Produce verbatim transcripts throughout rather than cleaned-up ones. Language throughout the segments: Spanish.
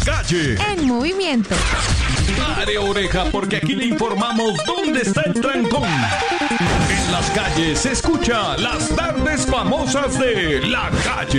calle. En movimiento. Pare oreja porque aquí le informamos dónde está el trancón. En las calles se escucha las tardes famosas de la calle.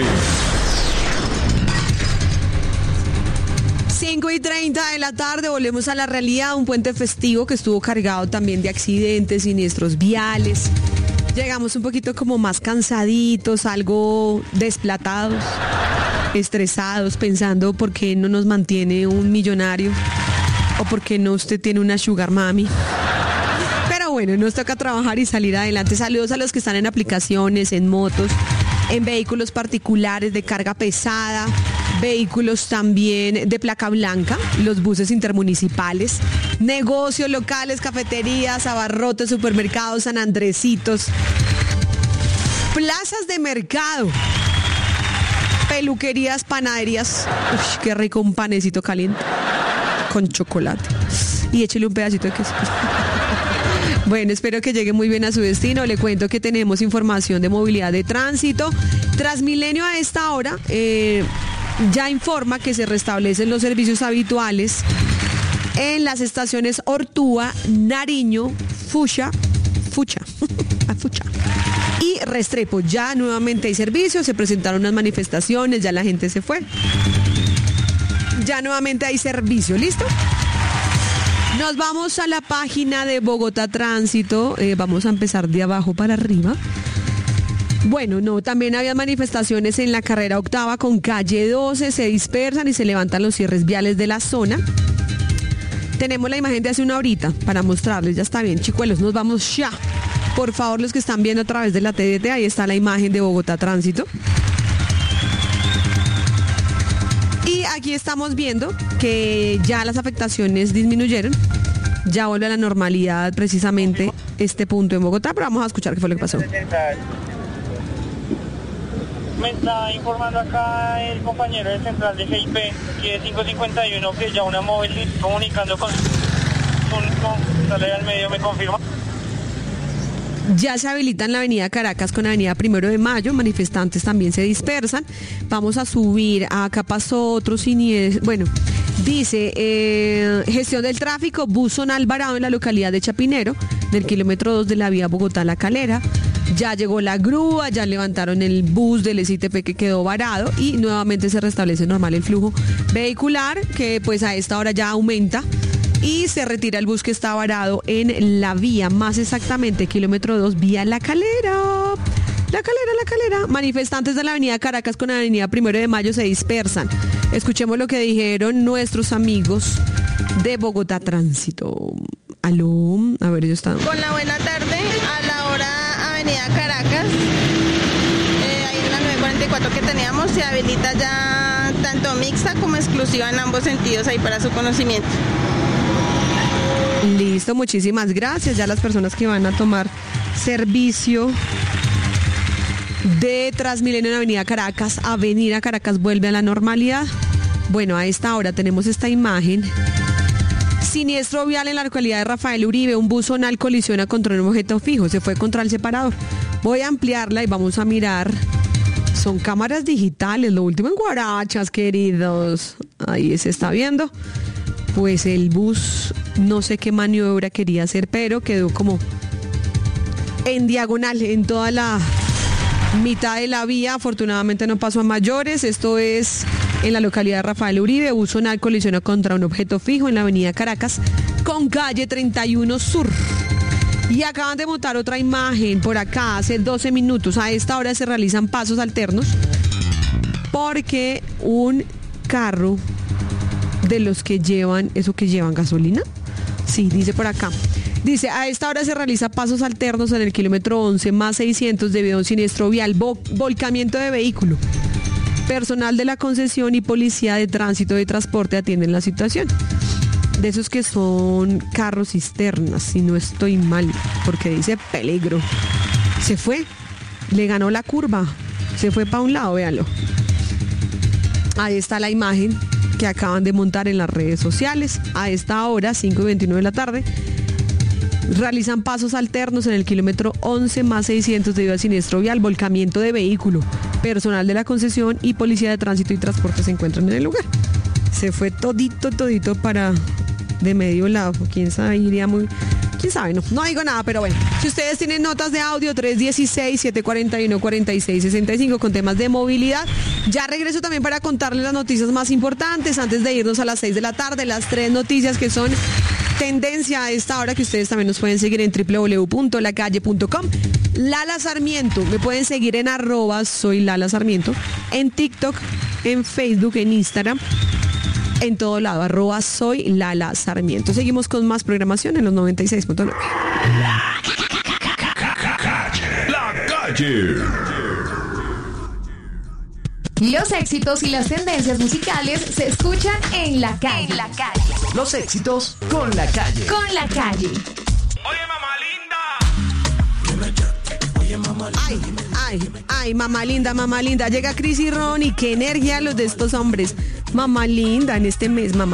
cinco y treinta de la tarde, volvemos a la realidad, un puente festivo que estuvo cargado también de accidentes, siniestros viales. Llegamos un poquito como más cansaditos, algo desplatados, estresados, pensando por qué no nos mantiene un millonario o por qué no usted tiene una sugar mami. Pero bueno, nos toca trabajar y salir adelante. Saludos a los que están en aplicaciones, en motos, en vehículos particulares de carga pesada, vehículos también de placa blanca, los buses intermunicipales, negocios locales, cafeterías, abarrotes, supermercados, San Andresitos, plazas de mercado, peluquerías, panaderías. Uy, qué rico un panecito caliente con chocolate y échele un pedacito de queso. Bueno, espero que llegue muy bien a su destino. Le cuento que tenemos información de movilidad de tránsito. Transmilenio a esta hora eh, ya informa que se restablecen los servicios habituales en las estaciones Ortúa, Nariño, Fucha, Fucha, Fucha y Restrepo. Ya nuevamente hay servicios, se presentaron unas manifestaciones, ya la gente se fue. Ya nuevamente hay servicio, ¿listo? Nos vamos a la página de Bogotá Tránsito, eh, vamos a empezar de abajo para arriba. Bueno, no, también había manifestaciones en la carrera octava con calle doce, se dispersan y se levantan los cierres viales de la zona. Tenemos la imagen de hace una horita para mostrarles, ya está bien, chicuelos, nos vamos ya. Por favor, los que están viendo a través de la T D T, ahí está la imagen de Bogotá Tránsito. Y aquí estamos viendo que ya las afectaciones disminuyeron, ya vuelve a la normalidad precisamente este punto en Bogotá, pero vamos a escuchar qué fue lo que pasó. Me está informando acá el compañero de central de G I P, que es cinco cincuenta y uno, que ya una móvil comunicando con, con, con sale al medio, ¿me confirma? Ya se habilitan la avenida Caracas con avenida Primero de Mayo, manifestantes también se dispersan. Vamos a subir, acá pasó otro siniestro, bueno, dice, eh, gestión del tráfico, bus zonal varado en la localidad de Chapinero, del kilómetro dos de la vía Bogotá-La Calera. Ya llegó la grúa, ya levantaron el bus del S I T P que quedó varado y nuevamente se restablece normal el flujo vehicular, que pues a esta hora ya aumenta. Y se retira el bus que está varado en la vía, más exactamente kilómetro dos, vía La Calera. La Calera, La Calera. Manifestantes de la avenida Caracas con la avenida Primero de Mayo se dispersan. Escuchemos lo que dijeron nuestros amigos de Bogotá Tránsito. Aló, a ver, ellos están. Con la buena tarde, a la hora avenida Caracas, eh, ahí en la nueve cuarenta y cuatro que teníamos, se habilita ya tanto mixta como exclusiva en ambos sentidos, ahí para su conocimiento. Listo, muchísimas gracias. Ya las personas que van a tomar servicio de Transmilenio en Avenida Caracas, Avenida Caracas vuelve a la normalidad. Bueno, a esta hora tenemos esta imagen. Siniestro vial en la localidad de Rafael Uribe, un bus zonal colisiona contra un objeto fijo, se fue contra el separador. Voy a ampliarla y vamos a mirar. Son cámaras digitales, lo último en Guarachas, queridos. Ahí se está viendo. Pues el bus, no sé qué maniobra quería hacer, pero quedó como en diagonal, en toda la mitad de la vía. Afortunadamente no pasó a mayores. Esto es en la localidad de Rafael Uribe. Bus zonal colisiona contra un objeto fijo en la avenida Caracas con calle treinta y uno Sur. Y acaban de montar otra imagen por acá hace doce minutos. A esta hora se realizan pasos alternos porque un carro de los que llevan, ¿eso que llevan gasolina? Sí, dice por acá. Dice, a esta hora se realiza pasos alternos en el kilómetro once más seiscientos debido a un siniestro vial, vo- volcamiento de vehículo. Personal de la concesión y policía de tránsito de transporte atienden la situación. De esos que son carros cisternas, si no estoy mal, porque dice peligro. Se fue, le ganó la curva, se fue para un lado, véanlo. Ahí está la imagen que acaban de montar en las redes sociales. A esta hora, cinco y veintinueve de la tarde, realizan pasos alternos en el kilómetro once más seiscientos debido a siniestro vial, volcamiento de vehículo. Personal de la concesión y policía de tránsito y transporte se encuentran en el lugar. Se fue todito, todito para de medio lado. Quién sabe, iría muy... quién sabe, no, no digo nada, pero bueno. Si ustedes tienen notas de audio, tres uno seis, siete cuatro uno, cuatro seis seis cinco con temas de movilidad. Ya regreso también para contarles las noticias más importantes antes de irnos a las seis de la tarde. Las tres noticias que son tendencia a esta hora, que ustedes también nos pueden seguir en doble u doble u doble u punto la calle punto com. Lala Sarmiento, me pueden seguir en arroba soy Lala Sarmiento, en TikTok, en Facebook, en Instagram, en todo lado, arroba soy Lala Sarmiento. Seguimos con más programación en los noventa y seis punto nueve. La calle. Los éxitos y las tendencias musicales se escuchan en La Calle. En La Calle. Los éxitos con La Calle. Con La Calle. Oye, mamá linda. Ay, ay, ay, mamá linda, mamá linda. Llega Cris y Ron y qué energía los de estos hombres. Mamá linda en este mes, mamá.